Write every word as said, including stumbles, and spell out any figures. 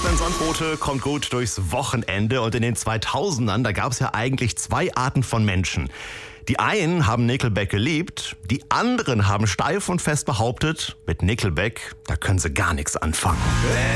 Sven Sandbote kommt gut durchs Wochenende und in den zweitausendern, da gab es ja eigentlich zwei Arten von Menschen. Die einen haben Nickelback geliebt, die anderen haben steif und fest behauptet, mit Nickelback, da können sie gar nichts anfangen.